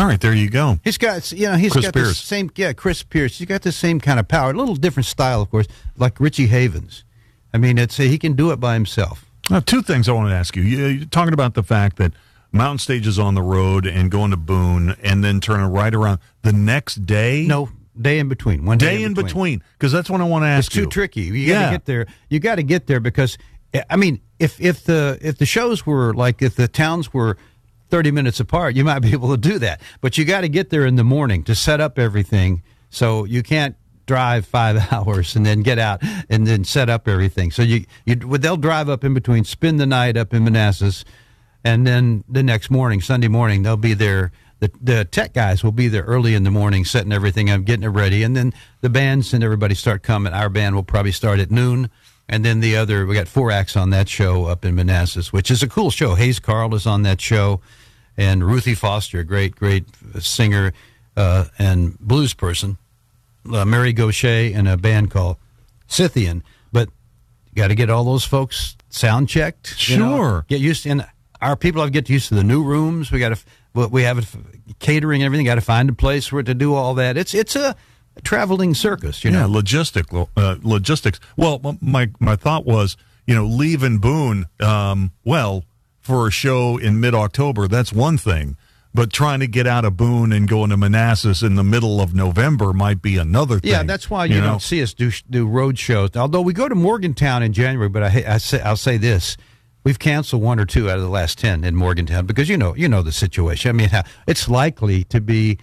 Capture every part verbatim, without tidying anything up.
All right, there you go. He's got, you know, he's Chris got Pierce. the same, yeah, Chris Pierce. He's got the same kind of power. A little different style, of course, like Richie Havens. I mean, it's he can do it by himself. Now, two things I want to ask you. You- You're talking about the fact that Mountain Stage is on the road and going to Boone and then turning right around the next day. No, day in between. One day, day in between, because that's what I want to ask It's you. too tricky. You got to Yeah. get there. You got to get there because, I mean, if if the if the shows were like if the towns were thirty minutes apart, you might be able to do that. But you got to get there in the morning to set up everything. So you can't drive five hours and then get out and then set up everything. So you you well, they'll drive up in between, spend the night up in Manassas, and then the next morning, Sunday morning, they'll be there. The, the tech guys will be there early in the morning, setting everything up, getting it ready, and then the bands and everybody start coming. Our band will probably start at noon, and then the other, we got four acts on that show up in Manassas, which is a cool show. Hayes Carl is on that show, and Ruthie Foster, a great, great singer uh, and blues person, uh, Mary Gaucher, and a band called Scythian. But you got to get all those folks sound checked. You know, Sure. get used to, and our people have to get used to the new rooms. We got to, we have catering and everything. Got to find a place for it to do all that. It's it's a traveling circus, you Yeah, know. logistic, uh, logistics. Well, my my thought was, you know, leaving Boone, um, well, for a show in mid-October, that's one thing. But trying to get out of Boone and go into Manassas in the middle of November might be another thing. Yeah, that's why you, you know? don't see us do do road shows. Although we go to Morgantown in January, but I, I say, I'll say this: we've canceled one or two out of the last ten in Morgantown because you know you know the situation. I mean, how, it's likely to be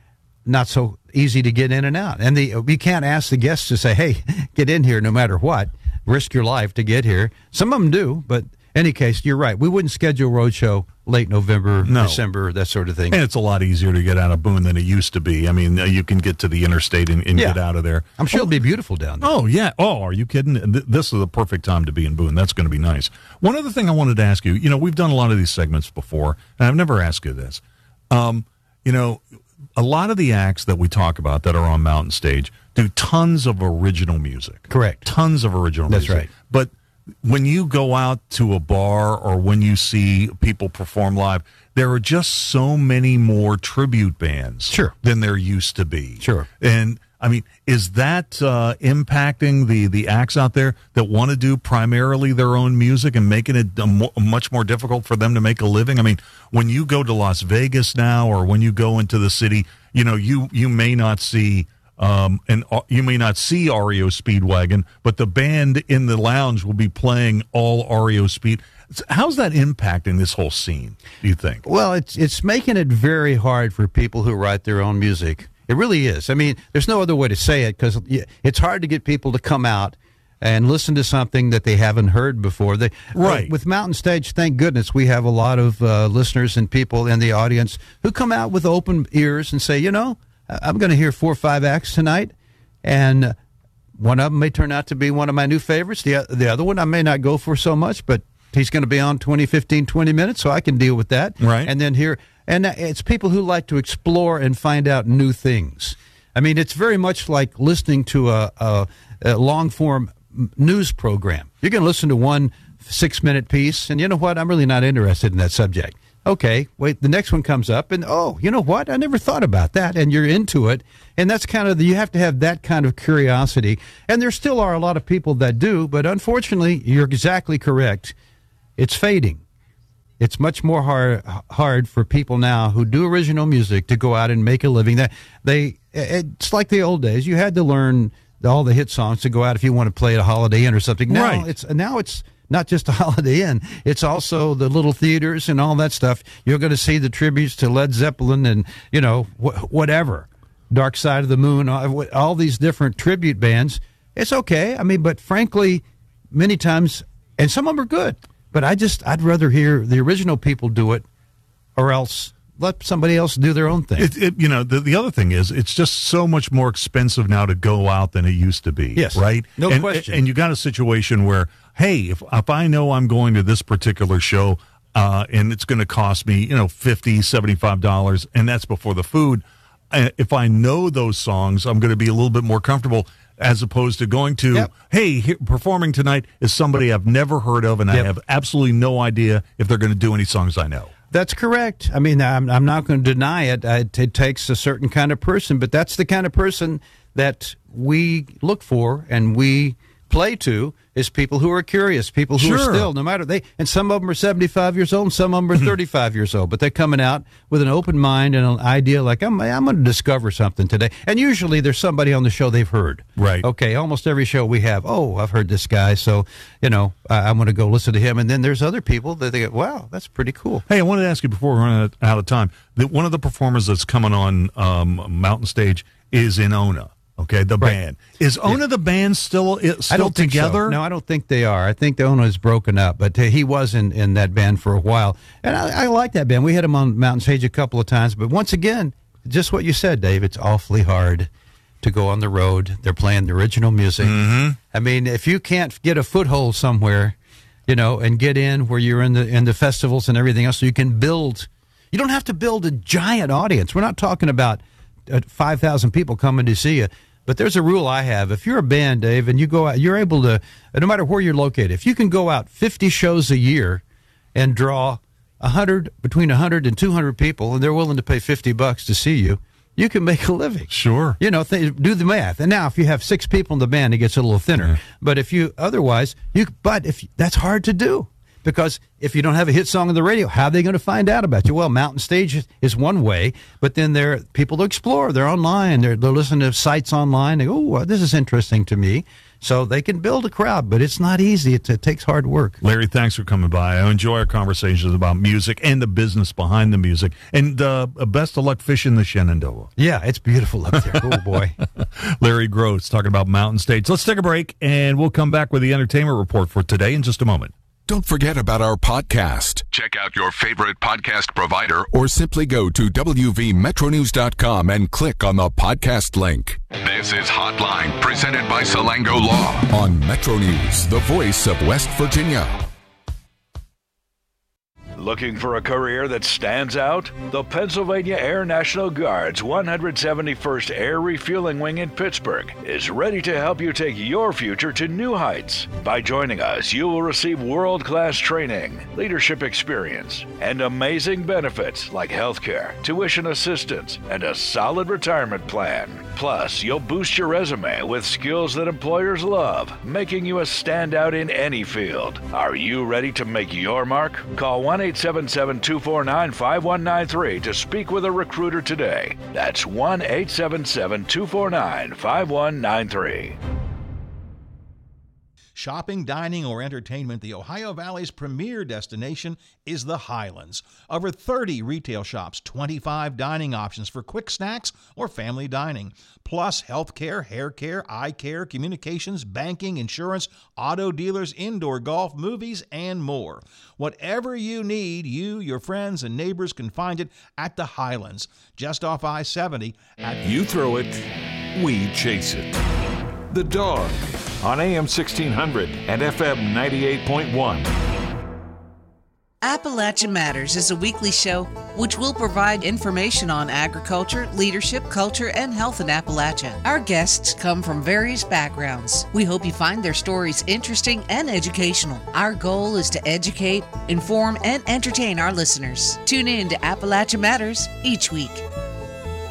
not so easy to get in and out, and the we can't ask the guests to say, "Hey, get in here no matter what, risk your life to get here." Some of them do, but in any case, you're right. We wouldn't schedule a road show late November, No. December, that sort of thing. And it's a lot easier to get out of Boone than it used to be. I mean, you can get to the interstate and, and Yeah. get out of there. I'm sure it'll be beautiful down there. Oh, yeah. Oh, are you kidding? Th- This is the perfect time to be in Boone. That's going to be nice. One other thing I wanted to ask you, you know, we've done a lot of these segments before, and I've never asked you this. Um, you know, a lot of the acts that we talk about that are on Mountain Stage do tons of original music. Correct. Tons of original That's music. right. But when you go out to a bar or when you see people perform live, there are just so many more tribute bands Sure. than there used to be. Sure. And I mean, is that uh, impacting the, the acts out there that want to do primarily their own music and making it a mo- much more difficult for them to make a living? I mean, when you go to Las Vegas now or when you go into the city, you know, you, you may not see um, and you may not see R E O Speedwagon, but the band in the lounge will be playing all R E O Speed. How's that impacting this whole scene, do you think? Well, it's it's making it very hard for people who write their own music. It really is. I mean, there's no other way to say it because it's hard to get people to come out and listen to something that they haven't heard before. They, Right. With Mountain Stage, thank goodness, we have a lot of uh, listeners and people in the audience who come out with open ears and say, you know, I'm going to hear four or five acts tonight, and one of them may turn out to be one of my new favorites. The, the other one I may not go for so much, but he's going to be on twenty, fifteen, twenty minutes, so I can deal with that. Right. And then here, and it's people who like to explore and find out new things. I mean, it's very much like listening to a, a, a long-form news program. You're going to listen to one six-minute piece, and you know what? I'm really not interested in that subject. Okay, wait, the next one comes up, and oh, you know what? I never thought about that, and you're into it. And that's kind of, the, you have to have that kind of curiosity. And there still are a lot of people that do, but unfortunately, you're exactly correct. It's fading. It's much more hard hard for people now who do original music to go out and make a living. That they, it's like the old days. You had to learn all the hit songs to go out if you want to play at a Holiday Inn or something. Now Right. it's now it's not just a Holiday Inn. It's also the little theaters and all that stuff. You're going to see the tributes to Led Zeppelin and, you know, wh- whatever. Dark Side of the Moon, all, all these different tribute bands. It's okay. I mean, but frankly, many times, and some of them are good, but I just, I'd rather hear the original people do it or else let somebody else do their own thing. It, it, you know, the, the other thing is it's just so much more expensive now to go out than it used to be. Yes. Right? No and, question. And you got a situation where, hey, if, if I know I'm going to this particular show uh, and it's going to cost me, you know, fifty dollars, seventy-five dollars, and that's before the food, uh, if I know those songs, I'm going to be a little bit more comfortable as opposed to going to, Yep. hey, here, performing tonight is somebody I've never heard of and I Yep. have absolutely no idea if they're going to do any songs I know. That's correct. I mean, I'm, I'm not going to deny it. It. It takes a certain kind of person, but that's the kind of person that we look for and we play to, is people who are curious, people who Sure. are still, no matter they, and some of them are seventy-five years old and some of them are thirty-five years old, but they're coming out with an open mind and an idea like, I'm, I'm going to discover something today. And usually there's somebody on the show they've heard. Right. Okay, almost every show we have, oh, I've heard this guy, so, you know, I, I'm going to go listen to him. And then there's other people that they go, wow, that's pretty cool. Hey, I wanted to ask you before we run out of time, that one of the performers that's coming on um, Mountain Stage is Inona. Okay, the Right. band. Is Ona Yeah. the band still still I don't think together? so. No, I don't think they are. I think the owner is broken up, but uh, he was in, in that band for a while. And I, I like that band. We had him on Mountain Stage a couple of times. But once again, just what you said, Dave, it's awfully hard to go on the road. They're playing the original music. Mm-hmm. I mean, if you can't get a foothold somewhere, you know, and get in where you're in the in the festivals and everything else, so you can build. You don't have to build a giant audience. We're not talking about uh, five thousand people coming to see you. But there's a rule I have. If you're a band, Dave, and you go out, you're able to, no matter where you're located, if you can go out fifty shows a year and draw one hundred, between one hundred and two hundred people, and they're willing to pay fifty bucks to see you, you can make a living. Sure. You know, th- do the math. And now if you have six people in the band, it gets a little thinner. Yeah. But if you, otherwise, you, but if that's hard to do. Because if you don't have a hit song on the radio, how are they going to find out about you? Well, Mountain Stage is, is one way, but then there are people to explore. They're online. They're, they're listening to sites online. They go, oh, well, this is interesting to me. So they can build a crowd, but it's not easy. It, it takes hard work. Larry, thanks for coming by. I enjoy our conversations about music and the business behind the music. And uh, best of luck fishing the Shenandoah. Yeah, it's beautiful up there. Oh, boy. Larry Gross talking about Mountain Stage. Let's take a break, and we'll come back with the entertainment report for today in just a moment. Don't forget about our podcast. Check out your favorite podcast provider or simply go to W V Metro News dot com and click on the podcast link. This is Hotline, presented by Salango Law on Metro News, the voice of West Virginia. Looking for a career that stands out? The Pennsylvania Air National Guard's one hundred seventy-first Air Refueling Wing in Pittsburgh is ready to help you take your future to new heights. By joining us, you will receive world-class training, leadership experience, and amazing benefits like healthcare, tuition assistance, and a solid retirement plan. Plus, you'll boost your resume with skills that employers love, making you a standout in any field. Are you ready to make your mark? Call one eight seven seven, two four nine, five one nine three to speak with a recruiter today. That's one eight seven seven, two four nine, five one nine three. Shopping, dining, or entertainment, the Ohio Valley's premier destination is the Highlands. Over thirty retail shops, twenty-five dining options for quick snacks or family dining, plus healthcare, hair care, eye care, communications, banking, insurance, auto dealers, indoor golf, movies, and more. Whatever you need, you, your friends, and neighbors can find it at the Highlands, just off I seventy. At You throw it, we chase it. The Dog on A M sixteen hundred and F M ninety-eight point one. Appalachia Matters is a weekly show which will provide information on agriculture, leadership, culture, and health in Appalachia. Our guests come from various backgrounds. We hope you find their stories interesting and educational. Our goal is to educate, inform, and entertain our listeners. Tune in to Appalachia Matters each week.